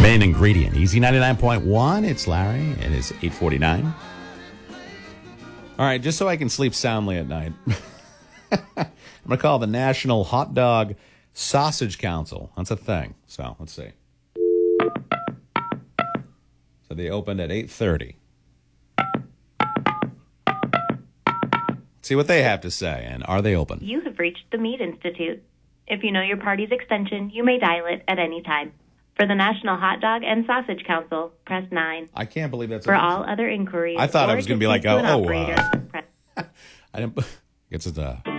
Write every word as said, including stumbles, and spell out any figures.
Main ingredient, Easy ninety-nine point one. It's Larry. It is eight forty-nine. All right, just so I can sleep soundly at night, I'm going to call the National Hot Dog Sausage Council. That's a thing. So let's see. So they opened at eight thirty. See what they have to say, and are they open? You have reached the Meat Institute. If you know your party's extension, you may dial it at any time. For the National Hot Dog and Sausage Council, press nine. I can't believe that's... For a... all other inquiries... I thought I or was to going to be like, speak to oh, an oh operator, uh... press... I didn't... It's a...